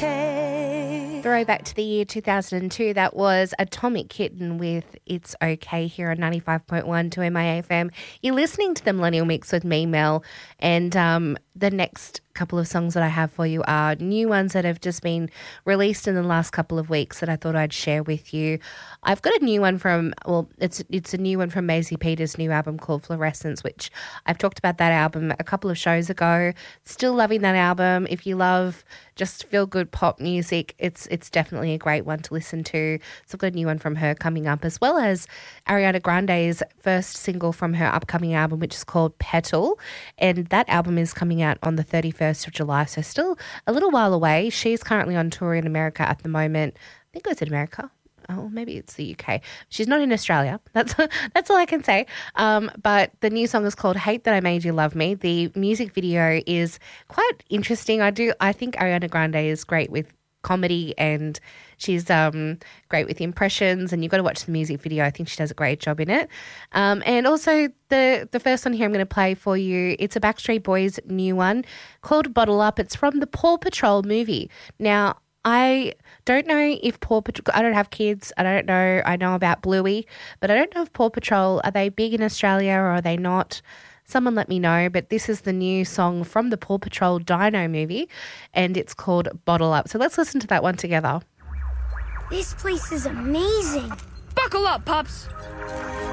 okay. Throwback to the year 2002, that was Atomic Kitten with It's Okay here on 95.1 to MIA-FM. You're listening to the Millennial Mix with me, Mel, and the next couple of songs that I have for you are new ones that have just been released in the last couple of weeks that I thought I'd share with you. I've got a new one from, it's a new one from Maisie Peters' new album called Fluorescence, which I've talked about that album a couple of shows ago. Still loving that album. If you love just feel-good pop music, it's definitely a great one to listen to. So I've got a new one from her coming up, as well as Ariana Grande's first single from her upcoming album, which is called Petal, and that album is coming out on the 31st of July, so still a little while away. She's currently on tour in America at the moment. I think it was in America. Oh, maybe it's the UK. She's not in Australia. That's all I can say. But the new song is called Hate That I Made You Love Me. The music video is quite interesting. I think Ariana Grande is great with comedy, and she's great with impressions, and you've got to watch the music video. I think she does a great job in it. And also the first one here I'm going to play for you, it's a Backstreet Boys new one called Bottle Up. It's from the Paw Patrol movie. Now, I don't know if Paw Patrol, I don't have kids, I don't know, I know about Bluey, but I don't know if Paw Patrol, are they big in Australia or are they not? Someone let me know, but this is the new song from the Paw Patrol Dino movie, and it's called Bottle Up. So let's listen to that one together. This place is amazing. Buckle up, pups.